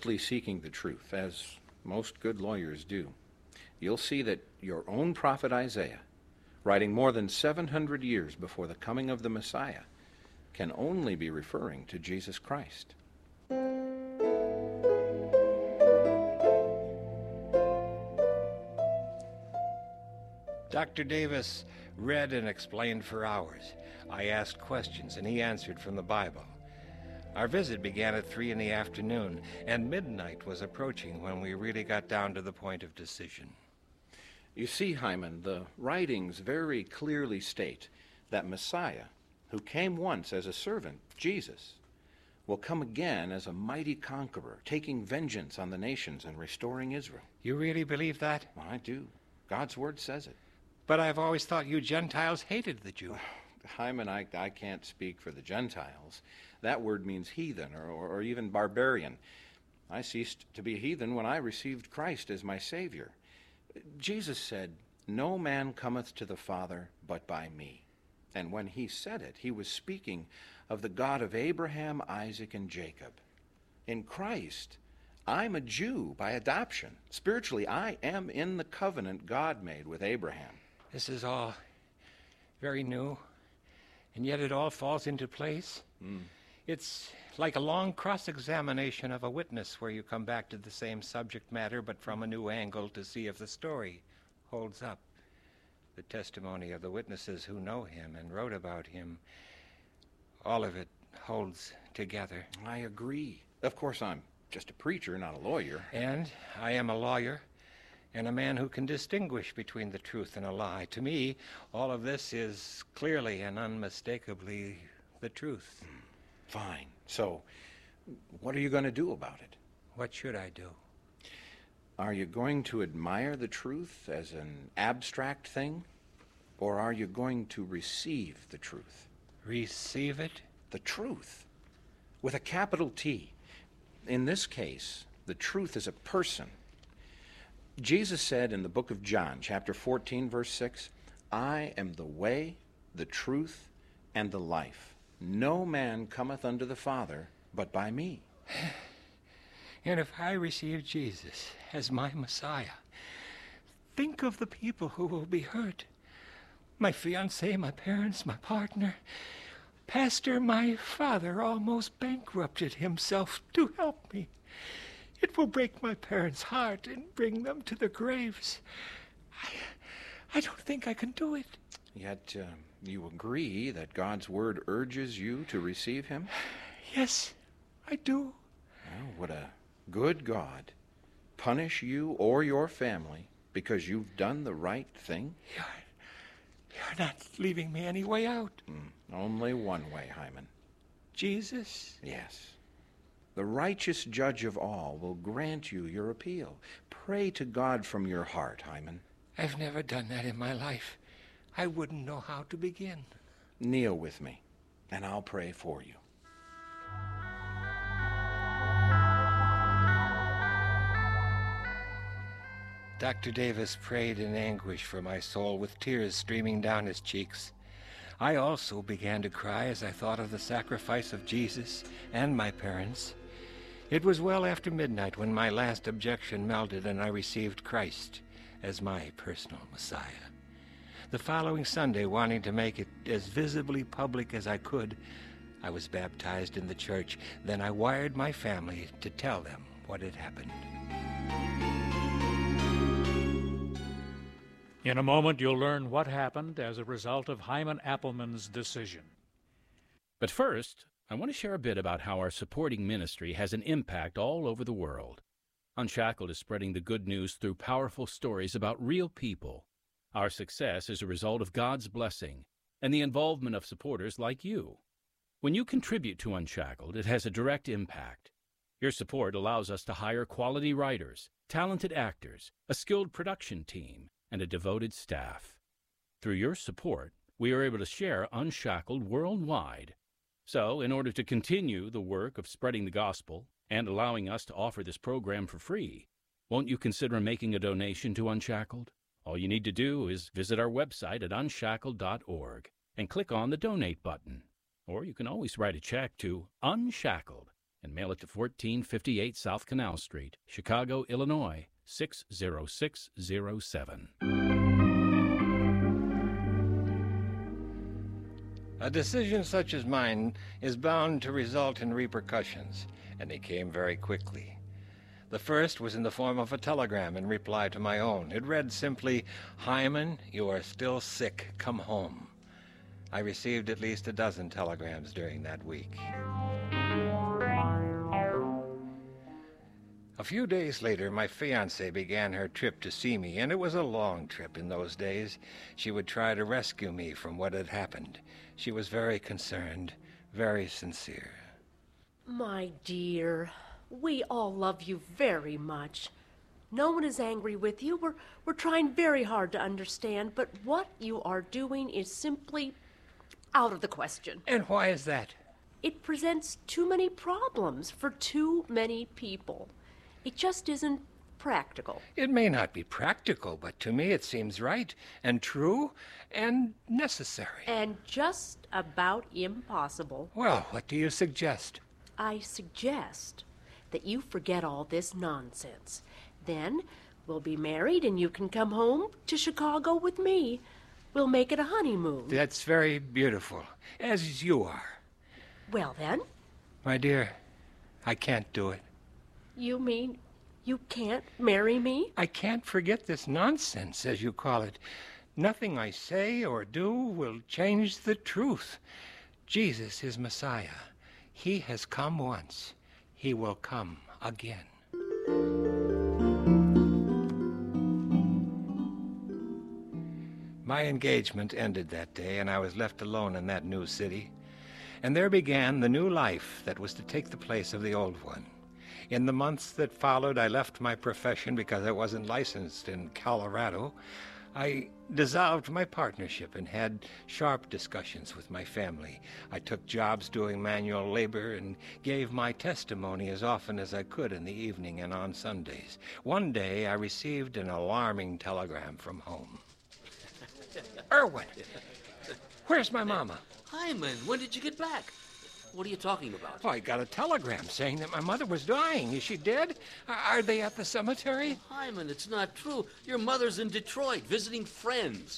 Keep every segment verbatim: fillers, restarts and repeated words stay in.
earnestly seeking the truth, as most good lawyers do, you'll see that your own prophet Isaiah, writing more than seven hundred years before the coming of the Messiah, can only be referring to Jesus Christ. Doctor Davis read and explained for hours. I asked questions, and he answered from the Bible. Our visit began at three in the afternoon, and midnight was approaching when we really got down to the point of decision. You see, Hyman, the writings very clearly state that Messiah, who came once as a servant, Jesus, will come again as a mighty conqueror, taking vengeance on the nations and restoring Israel. You really believe that? Well, I do. God's word says it. But I've always thought you Gentiles hated the Jew. Hyman, I, I can't speak for the Gentiles. That word means heathen or, or, or even barbarian. I ceased to be heathen when I received Christ as my Savior. Jesus said, "No man cometh to the Father but by me." And when he said it, he was speaking of the God of Abraham, Isaac, and Jacob. In Christ, I'm a Jew by adoption. Spiritually, I am in the covenant God made with Abraham. This is all very new, and yet it all falls into place. Mm. It's like a long cross-examination of a witness where you come back to the same subject matter but from a new angle to see if the story holds up. The testimony of the witnesses who know him and wrote about him, all of it holds together. I agree. Of course, I'm just a preacher, not a lawyer. And I am a lawyer and a man who can distinguish between the truth and a lie. To me, all of this is clearly and unmistakably the truth. Fine. So, what are you going to do about it? What should I do? Are you going to admire the truth as an abstract thing? Or are you going to receive the truth? Receive it? The truth. With a capital T. In this case, the truth is a person. Jesus said in the book of John, chapter fourteen, verse six, "I am the way, the truth, and the life. No man cometh unto the Father but by me." And if I receive Jesus as my Messiah, think of the people who will be hurt. My fiancé, my parents, my partner. Pastor, my father almost bankrupted himself to help me. It will break my parents' heart and bring them to their graves. I, I don't think I can do it. Yet uh, you agree that God's word urges you to receive him? Yes, I do. Well, would a good God punish you or your family because you've done the right thing? You're, you're not leaving me any way out. Mm, only one way, Hyman. Jesus? Yes. The righteous judge of all will grant you your appeal. Pray to God from your heart, Hyman. I've never done that in my life. I wouldn't know how to begin. Kneel with me, and I'll pray for you. Doctor Davis prayed in anguish for my soul with tears streaming down his cheeks. I also began to cry as I thought of the sacrifice of Jesus and my parents. It was well after midnight when my last objection melted and I received Christ as my personal Messiah. The following Sunday, wanting to make it as visibly public as I could, I was baptized in the church. Then I wired my family to tell them what had happened. In a moment, you'll learn what happened as a result of Hyman Appleman's decision. But first, I want to share a bit about how our supporting ministry has an impact all over the world. Unshackled is spreading the good news through powerful stories about real people. Our success is a result of God's blessing and the involvement of supporters like you. When you contribute to Unshackled, it has a direct impact. Your support allows us to hire quality writers, talented actors, a skilled production team, and a devoted staff. Through your support, we are able to share Unshackled worldwide. So, in order to continue the work of spreading the gospel and allowing us to offer this program for free, won't you consider making a donation to Unshackled? All you need to do is visit our website at unshackled dot org and click on the Donate button. Or you can always write a check to Unshackled, and mail it to fourteen fifty-eight South Canal Street, Chicago, Illinois, six zero six zero seven. A decision such as mine is bound to result in repercussions, and they came very quickly. The first was in the form of a telegram in reply to my own. It read simply, "Hyman, you are still sick. Come home." I received at least a dozen telegrams during that week. A few days later, my fiancée began her trip to see me, and it was a long trip in those days. She would try to rescue me from what had happened. She was very concerned, very sincere. My dear, we all love you very much. No one is angry with you. We're, we're trying very hard to understand, but what you are doing is simply out of the question. And why is that? It presents too many problems for too many people. It just isn't practical. It may not be practical, but to me it seems right and true and necessary. And just about impossible. Well, what do you suggest? I suggest that you forget all this nonsense. Then we'll be married and you can come home to Chicago with me. We'll make it a honeymoon. That's very beautiful, as you are. Well then, My dear, I can't do it. you mean you can't marry me? I can't forget this nonsense, as you call it. Nothing I say or do will change the truth. Jesus is Messiah. He has come once. He will come again. My engagement ended that day, and I was left alone in that new city. And there began the new life that was to take the place of the old one. In the months that followed, I left my profession because I wasn't licensed in Colorado. I dissolved my partnership and had sharp discussions with my family. I took jobs doing manual labor and gave my testimony as often as I could in the evening and on Sundays. One day, I received an alarming telegram from home. Erwin, where's my mama? Hyman, when did you get back? What are you talking about? Oh, I got a telegram saying that my mother was dying. Is she dead? Are they at the cemetery? Hyman, it's not true. Your mother's in Detroit visiting friends.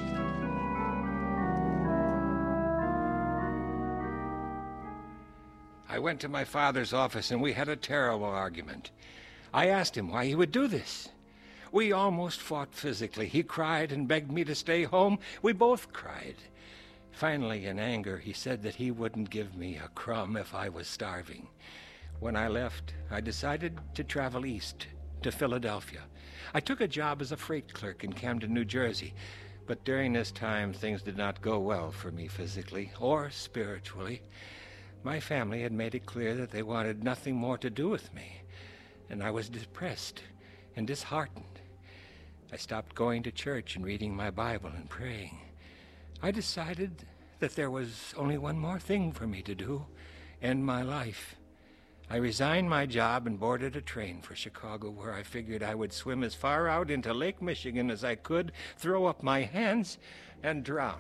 I went to my father's office and we had a terrible argument. I asked him why he would do this. We almost fought physically. He cried and begged me to stay home. We both cried. Finally, in anger, he said that he wouldn't give me a crumb if I was starving. When I left, I decided to travel east to Philadelphia. I took a job as a freight clerk in Camden, New Jersey. But during this time, things did not go well for me physically or spiritually. My family had made it clear that they wanted nothing more to do with me, and I was depressed and disheartened. I stopped going to church and reading my Bible and praying. I decided that there was only one more thing for me to do, end my life. I resigned my job and boarded a train for Chicago, where I figured I would swim as far out into Lake Michigan as I could, throw up my hands, and drown.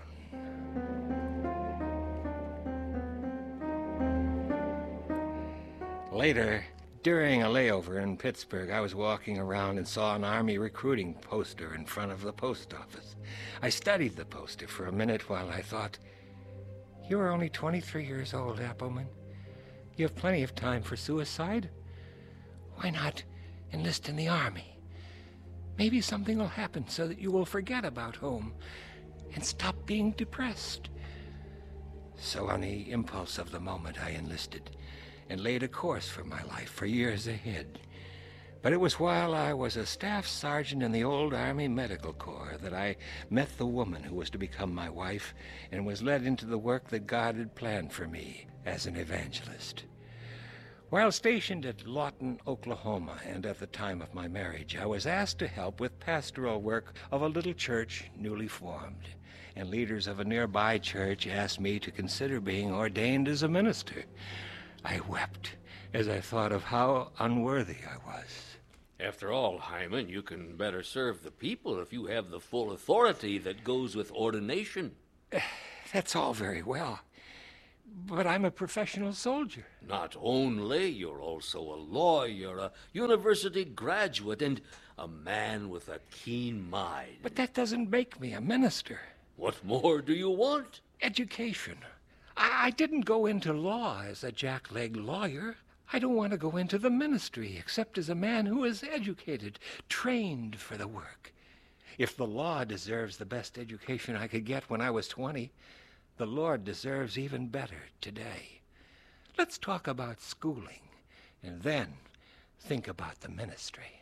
Later, during a layover in Pittsburgh, I was walking around and saw an Army recruiting poster in front of the post office. I studied the poster for a minute while I thought, you are only twenty-three years old, Appleman. You have plenty of time for suicide. Why not enlist in the Army? Maybe something will happen so that you will forget about home and stop being depressed. So on the impulse of the moment, I enlisted and laid a course for my life for years ahead. But it was while I was a staff sergeant in the old Army Medical Corps that I met the woman who was to become my wife and was led into the work that God had planned for me as an evangelist. While stationed at Lawton, Oklahoma, and at the time of my marriage, I was asked to help with pastoral work of a little church newly formed, and leaders of a nearby church asked me to consider being ordained as a minister. I wept as I thought of how unworthy I was. After all, Hyman, you can better serve the people if you have the full authority that goes with ordination. That's all very well. But I'm a professional soldier. Not only, you're also a lawyer, a university graduate, and a man with a keen mind. But that doesn't make me a minister. What more do you want? Education. I, I didn't go into law as a jackleg lawyer. I don't want to go into the ministry except as a man who is educated, trained for the work. If the law deserves the best education I could get when I was twenty, the Lord deserves even better today. Let's talk about schooling, and then think about the ministry.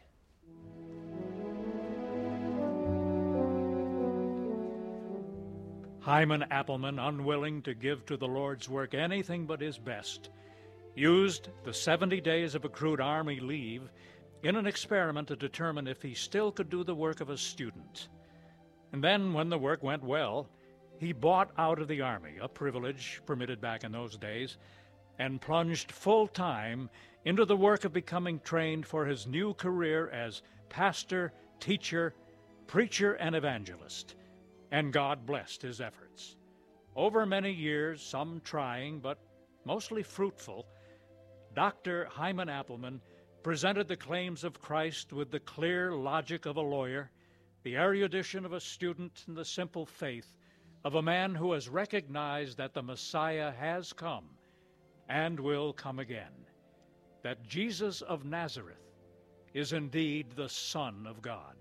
Hyman Appleman, unwilling to give to the Lord's work anything but his best, used the seventy days of accrued Army leave in an experiment to determine if he still could do the work of a student. And then, when the work went well, he bought out of the Army, a privilege permitted back in those days, and plunged full-time into the work of becoming trained for his new career as pastor, teacher, preacher, and evangelist. And God blessed his efforts. Over many years, some trying but mostly fruitful, Doctor Hyman Appleman presented the claims of Christ with the clear logic of a lawyer, the erudition of a student, and the simple faith of a man who has recognized that the Messiah has come and will come again, that Jesus of Nazareth is indeed the Son of God.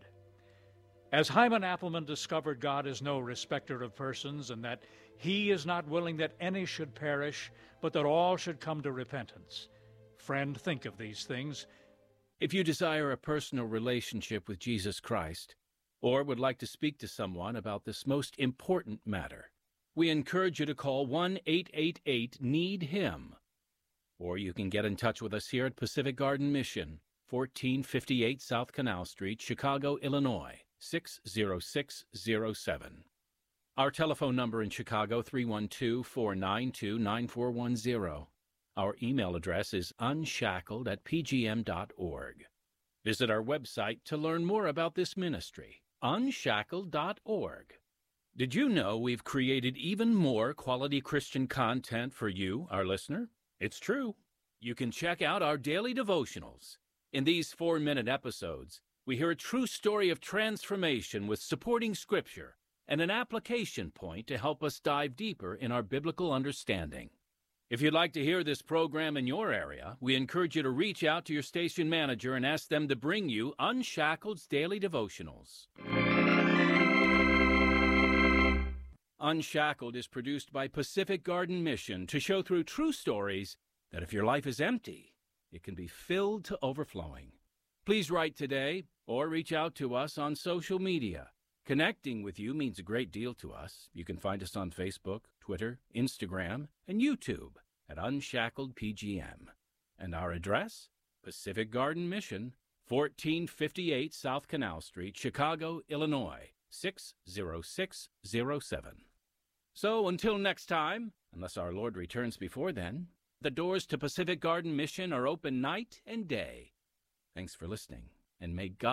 As Hyman Appleman discovered, God is no respecter of persons, and that he is not willing that any should perish, but that all should come to repentance. Friend, think of these things. If you desire a personal relationship with Jesus Christ, or would like to speak to someone about this most important matter, we encourage you to call one eight eight eight need him. Or you can get in touch with us here at Pacific Garden Mission, fourteen fifty-eight South Canal Street, Chicago, Illinois, six zero six zero seven. Our telephone number in Chicago, three one two, four nine two, nine four one zero. Our email address is unshackled at p g m dot org. Visit our website to learn more about this ministry, unshackled dot org. Did you know we've created even more quality Christian content for you, our listener? It's true. You can check out our daily devotionals. In these four-minute episodes, we hear a true story of transformation with supporting scripture and an application point to help us dive deeper in our biblical understanding. If you'd like to hear this program in your area, we encourage you to reach out to your station manager and ask them to bring you Unshackled's Daily Devotionals. Unshackled is produced by Pacific Garden Mission to show through true stories that if your life is empty, it can be filled to overflowing. Please write today or reach out to us on social media. Connecting with you means a great deal to us. You can find us on Facebook, Twitter, Instagram, and YouTube at Unshackled P G M. And our address, Pacific Garden Mission, fourteen fifty-eight South Canal Street, Chicago, Illinois, six zero six zero seven. So until next time, unless our Lord returns before then, the doors to Pacific Garden Mission are open night and day. Thanks for listening, and may God